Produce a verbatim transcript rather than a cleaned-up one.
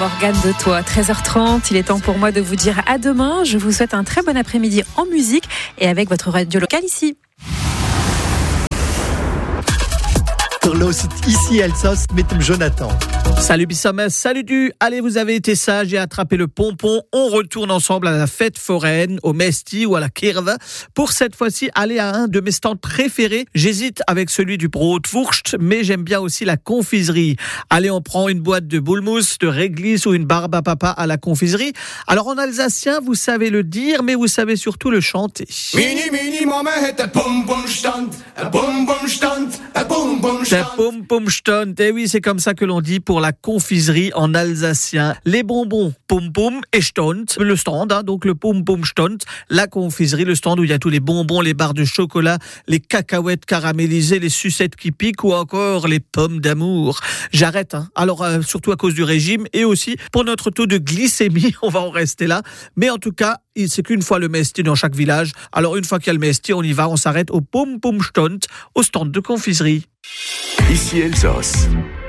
Morgane de Toi. treize heures trente, il est temps pour moi de vous dire à demain. Je vous souhaite un très bon après-midi en musique et avec votre radio locale ici. Ici Elsos, mettez Jonathan. Salut Bissamès, salut du. Allez, vous avez été sage et attrapé le pompon. On retourne ensemble à la fête foraine, au Mesti ou à la Kirve. Pour cette fois-ci, aller à un de mes stands préférés. J'hésite avec celui du Brotwurst, mais j'aime bien aussi la confiserie. Allez, on prend une boîte de boulmousse, de réglisse ou une barbe à papa à la confiserie. Alors en alsacien, vous savez le dire, mais vous savez surtout le chanter. Mini, mini, Mama, hätte Bum, Bum, Stand, Bum, Bum, Stand, Bum, Bum, Stand. Pum pum ston. Eh oui, c'est comme ça que l'on dit pour la confiserie en alsacien. Les bonbons pum pum et stont, le stand, hein, donc le pum pum stont, la confiserie, le stand où il y a tous les bonbons, les barres de chocolat, les cacahuètes caramélisées, les sucettes qui piquent ou encore les pommes d'amour. J'arrête, hein. Alors euh, surtout à cause du régime et aussi pour notre taux de glycémie, on va en rester là. Mais en tout cas, c'est qu'une fois le Mesti dans chaque village. Alors une fois qu'il y a le Mesti, on y va, on s'arrête au pum pum stont, au stand de confiserie. Ici Elsos.